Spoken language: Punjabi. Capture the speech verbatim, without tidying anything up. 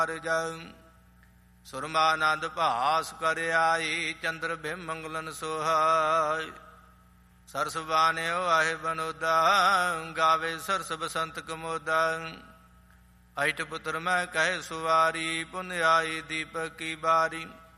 ਸੁਰਮਾਨੰਦ ਭਾਸ ਕਰ ਆਈ, ਚੰਦਰ ਬਿਮ ਮੰਗਲਨ ਸੁਹਾਈ। ਸਰਸ ਬਾਨਿਓ ਆਹੇ ਬਨੋਦਾ, ਗਾਵੇ ਸਰਸ ਬਸੰਤ ਕਮੋਦਾ। ਅਠ ਪੁੱਤਰ ਮੈਂ ਕਹੇ ਸੁਵਾਰੀ, ਪੁਨ ਆਈ ਦੀਪਕ ਕੀ ਬਾਰੀ।